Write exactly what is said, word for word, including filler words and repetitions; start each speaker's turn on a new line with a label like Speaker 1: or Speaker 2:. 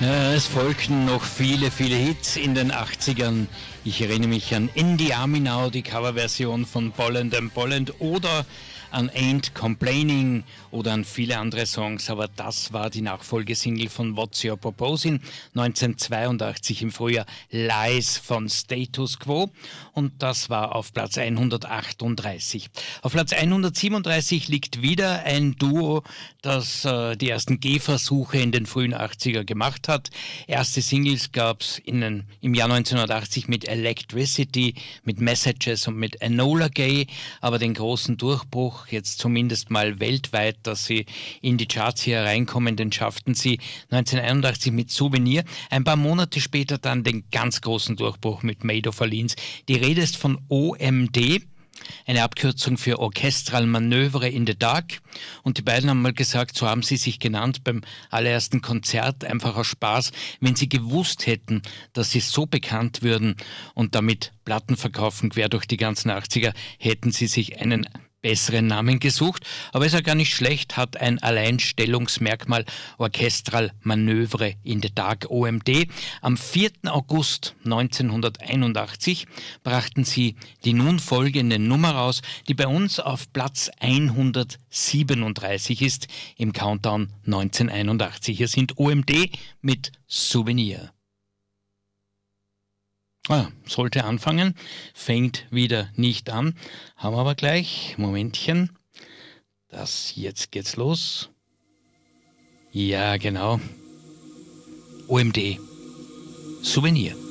Speaker 1: Ja, es folgten noch viele, viele Hits in den achtzigern. Ich erinnere mich an In the Army Now, die Coverversion von Bolland and Bolland, oder an Ain't Complaining oder an viele andere Songs, aber das war die Nachfolgesingle von What's Your Proposing, neunzehnhundertzweiundachtzig im Frühjahr, Lies von Status Quo, und das war auf Platz hundertachtunddreißig. Auf Platz hundertsiebenunddreißig liegt wieder ein Duo, das äh, die ersten Gehversuche in den frühen achtziger gemacht hat. Erste Singles gab es im Jahr neunzehnhundertachtzig mit Electricity, mit Messages und mit Enola Gay, aber den großen Durchbruch, jetzt zumindest mal weltweit, dass sie in die Charts hier reinkommen, den schafften sie neunzehnhunderteinundachtzig mit Souvenir. Ein paar Monate später dann den ganz großen Durchbruch mit Made of Orleans. Die Rede ist von O M D, eine Abkürzung für Orchestral Manövre in the Dark. Und die beiden haben mal gesagt, so haben sie sich genannt beim allerersten Konzert, einfach aus Spaß, wenn sie gewusst hätten, dass sie so bekannt würden und damit Platten verkaufen quer durch die ganzen achtziger, hätten sie sich einen besseren Namen gesucht, aber ist ja gar nicht schlecht, hat ein Alleinstellungsmerkmal, Orchestral Manövre in the Dark, O M D. Am vierten August neunzehnhunderteinundachtzig brachten sie die nun folgende Nummer raus, die bei uns auf Platz hundertsiebenunddreißig ist im Countdown neunzehnhunderteinundachtzig. Hier sind O M D mit Souvenir. Ah, sollte anfangen, fängt wieder nicht an, haben wir aber gleich, Momentchen, das, jetzt geht's los. Ja, genau, O M D, Souvenir.